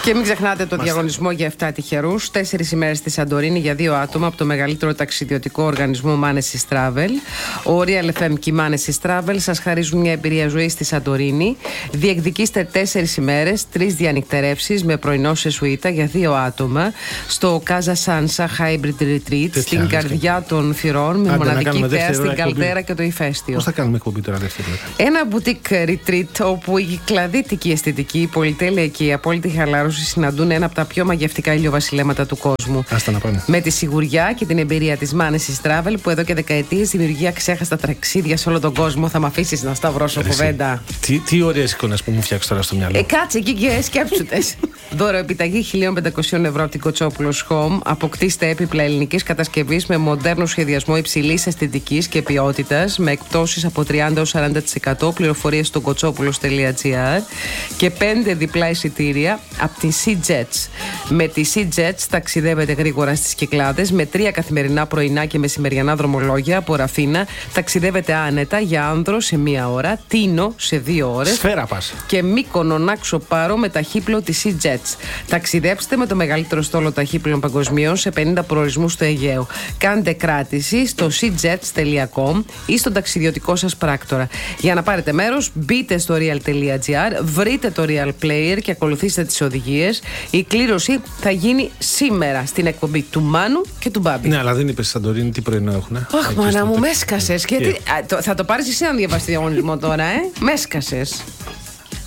Και μην ξεχνάτε το διαγωνισμό για 7 τυχερούς. 4 ημέρες στη Σαντορίνη για 2 άτομα από το μεγαλύτερο ταξιδιωτικό οργανισμό Manesis Travel. Ο Real FM και η Manesis Travel σας χαρίζουν μια εμπειρία ζωής στη Σαντορίνη. Διεκδικήστε 4 ημέρες, 3 διανυκτερεύσεις με πρωινό σε σουίτα για 2 άτομα στο Casa Sansa Hybrid Retreat στην καρδιά των Φυρών με μοναδική θέα στην Καλτέρα και το ηφαίστειο. Πώς θα κάνουμε εκπομπή τώρα δεύτερη? Ένα boutique retreat όπου η κλαδίτικη αισθητική, η πολυτέλεια και η απόλυτη χαλάρωση συναντούν ένα από τα πιο μαγευτικά ηλιοβασιλέματα του κόσμου. Άστα να πάνε. Με τη σιγουριά και την εμπειρία της Manesis Travel που εδώ και δεκαετίες δημιουργεί αξέχαστα ταξίδια σε όλο τον κόσμο. Θα με αφήσεις να σταυρώσω κουβέντα? Τι ωραίες εικόνες που μου φτιάξεις τώρα στο μυαλό. Κάτσε εκεί και σκέψου τες. Δώρο επιταγή 1.500 ευρώ από την Κοτσόπουλος Home. Αποκτήστε έπιπλα ελληνικής κατασκευής με μοντέρνο σχεδιασμό υψηλής αισθητικής και ποιότητας, με εκπτώσεις από 30-40%. Πληροφορίες στο kotsopoulos.gr και 5 διπλά εισιτήρια από τη Sea Jets. Με τη Sea Jets ταξιδεύετε γρήγορα στις Κυκλάδες με 3 καθημερινά πρωινά και μεσημεριανά δρομολόγια από Ραφίνα. Ταξιδεύετε άνετα για Άνδρο σε 1 ώρα, Τίνο σε 2 ώρες. Σφαίρα πας. Και Μύκονο Νάξο Πάρο με ταχύπλο τη Sea Jets. Ταξιδέψτε με το μεγαλύτερο στόλο ταχύπλων παγκοσμίων σε 50 προορισμούς στο Αιγαίο. Κάντε κράτηση στο seajets.com ή στον ταξιδιωτικό σας πράκτορα. Για να πάρετε μέρος, μπείτε στο real.gr, βρείτε το Real Player και ακολουθήστε τις οδηγίες. Η κλήρωση θα γίνει σήμερα στην εκπομπή του Μάνου και του Μπάμπη. Ναι, αλλά δεν είπες στη Σαντορίνη τι πρωινό έχουνε. Αχ, μάνα μου, με έσκασες. Θα το πάρεις εσύ να διαβάσεις διαγωνισμό τώρα, με έσκασες.